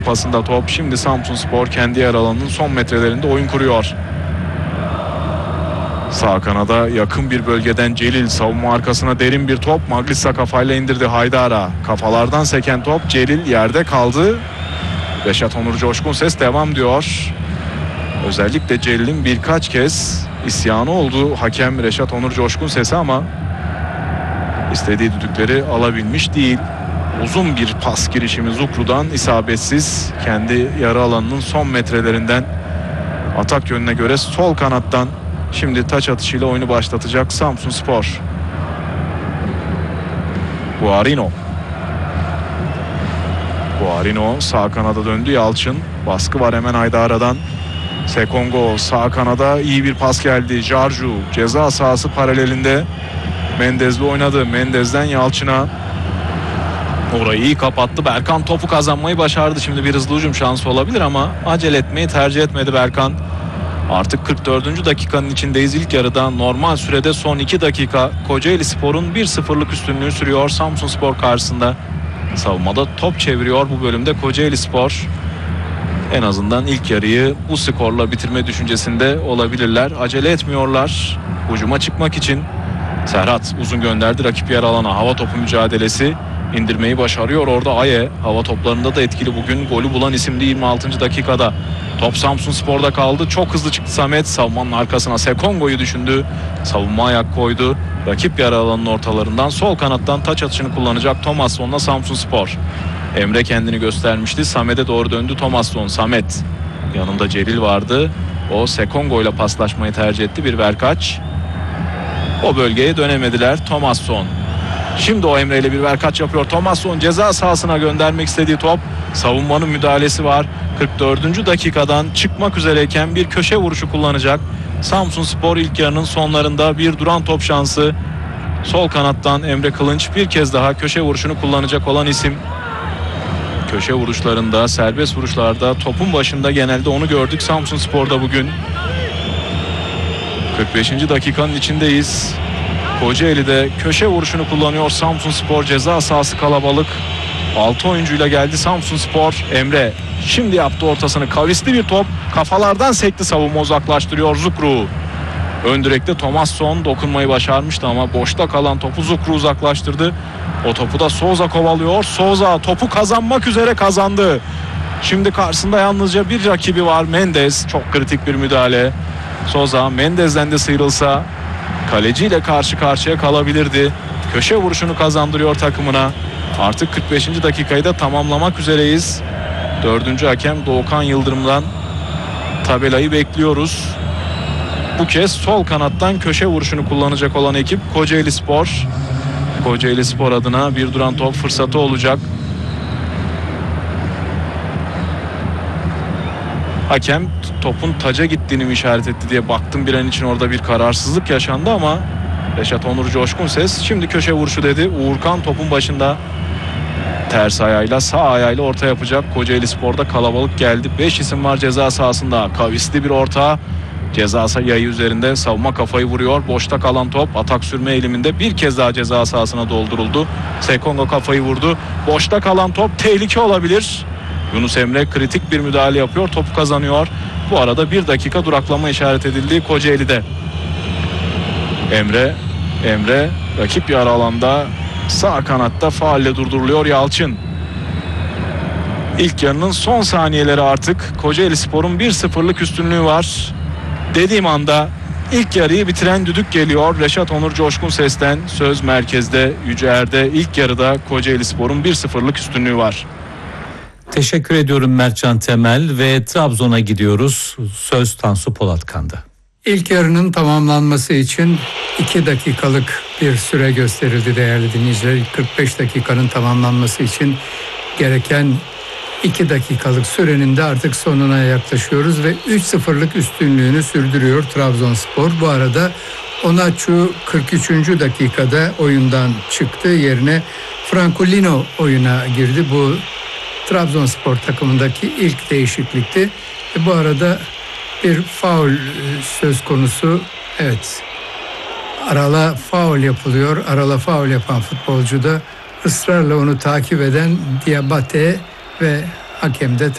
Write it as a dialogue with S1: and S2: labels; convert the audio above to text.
S1: pasında top. Şimdi Samsunspor kendi yer alanının son metrelerinde oyun kuruyor. Sağ kanada yakın bir bölgeden Celil, savunma arkasına derin bir top. Maglissa kafayla indirdi Haydar'a. Kafalardan seken top, Celil yerde kaldı. Reşat Onur Coşkunses devam diyor. Özellikle Celil'in birkaç kez isyanı oldu hakem Reşat Onur Coşkunses'e ama istediği düdükleri alabilmiş değil. Uzun bir pas girişimi Zukru'dan isabetsiz. Kendi yarı alanının son metrelerinden atak yönüne göre sol kanattan şimdi taç atışıyla oyunu başlatacak Samsunspor. Guarino sağ kanada döndü. Yalçın, baskı var hemen Haydara'dan. Sekongo sağ kanada, iyi bir pas geldi. Jarju ceza sahası paralelinde Mendez'le oynadı. Mendez'den Yalçın'a. Orayı iyi kapattı. Berkan topu kazanmayı başardı. Şimdi bir hızlı hücum şansı olabilir ama acele etmeyi tercih etmedi Berkan. Artık 44. dakikanın içindeyiz. İlk yarıda normal sürede son 2 dakika Kocaelispor'un 1-0'lık üstünlüğü sürüyor Samsunspor karşısında. Savunmada top çeviriyor bu bölümde Kocaelispor. En azından ilk yarıyı bu skorla bitirme düşüncesinde olabilirler. Acele etmiyorlar hücuma çıkmak için. Serhat uzun gönderdi rakip yer alana. Hava topu mücadelesi, indirmeyi başarıyor orada Aye. Hava toplarında da etkili bugün. Golü bulan isimdi 26. dakikada. Top Samsunspor'da kaldı. Çok hızlı çıktı Samet. Savunmanın arkasına Sekongo'yu düşündü. Savunma ayak koydu. Rakip yarı alanın ortalarından sol kanattan taç atışını kullanacak Thomasson'la Samsunspor. Emre kendini göstermişti. Samet'e doğru döndü Thomasson. Samet. Yanında Celil vardı. O Sekongo ile paslaşmayı tercih etti. Bir verkaç. O bölgeye dönemediler. Thomasson. Şimdi o Emre ile bir verkaç yapıyor. Thomasson ceza sahasına göndermek istediği top. Savunmanın müdahalesi var. 44. dakikadan çıkmak üzereyken bir köşe vuruşu kullanacak. Samsunspor ilk yarının sonlarında bir duran top şansı. Sol kanattan Emre Kılınç bir kez daha köşe vuruşunu kullanacak olan isim. Köşe vuruşlarında, serbest vuruşlarda topun başında genelde onu gördük Samsunspor'da bugün. 45. dakikanın içindeyiz. Kocaeli'de köşe vuruşunu kullanıyor Samsunspor. Ceza sahası kalabalık. 6 oyuncuyla geldi Samsunspor. Emre şimdi yaptı ortasını. Kavisli bir top. Kafalardan sekti, savunma uzaklaştırıyor Zukru. Ön direkte Thomasson dokunmayı başarmıştı ama boşta kalan topu Zukru uzaklaştırdı. O topu da Souza kovalıyor. Souza topu kazanmak üzere kazandı. Şimdi karşısında yalnızca bir rakibi var, Mendez. Çok kritik bir müdahale. Souza Mendez'den de sıyrılsa kaleciyle karşı karşıya kalabilirdi. Köşe vuruşunu kazandırıyor takımına. Artık 45. dakikayı da tamamlamak üzereyiz. 4. hakem Doğukan Yıldırım'dan tabelayı bekliyoruz. Bu kez sol kanattan köşe vuruşunu kullanacak olan ekip Kocaelispor. Kocaelispor adına bir duran top fırsatı olacak. Hakem topun taca gittiğini mi işaret etti diye baktım bir an için, orada bir kararsızlık yaşandı ama Reşat Onur Coşkunses şimdi köşe vuruşu dedi. Uğurkan topun başında ters ayağıyla sağ ayağıyla orta yapacak. Kocaelispor'da kalabalık geldi. 5 isim var ceza sahasında. Kavisli bir orta. Ceza yayı üzerinde savunma kafayı vuruyor. Boşta kalan top atak sürme eğiliminde bir kez daha ceza sahasına dolduruldu. Sekongo kafayı vurdu. Boşta kalan top tehlike olabilir. Yunus Emre kritik bir müdahale yapıyor. Topu kazanıyor. Bu arada 1 dakika duraklama işaret edildiği Kocaeli'de. Emre rakip yarı alanda sağ kanatta faulle durduruluyor Yalçın. İlk yarının son saniyeleri artık. Kocaelispor'un 1-0'lık üstünlüğü var. Dediğim anda ilk yarıyı bitiren düdük geliyor. Reşat Onur Coşkunses'ten söz merkezde, Yüce Er'de. İlk yarıda Kocaelispor'un 1-0'lık üstünlüğü var.
S2: Teşekkür ediyorum Mertcan Temel ve Trabzon'a gidiyoruz. Söz Tansu Polatkan'da.
S3: İlk yarının tamamlanması için 2 dakikalık bir süre gösterildi değerli dinleyiciler. 45 dakikanın tamamlanması için gereken 2 dakikalık sürenin de artık sonuna yaklaşıyoruz ve 3-0'lık üstünlüğünü sürdürüyor Trabzonspor. Bu arada Onaçu 43. dakikada oyundan çıktı. Yerine Francolino oyuna girdi. Bu Trabzonspor takımındaki ilk değişiklikti. Bu arada bir faul söz konusu. Evet. Arala faul yapılıyor. Arala faul yapan futbolcu da ısrarla onu takip eden Diabate ve hakem de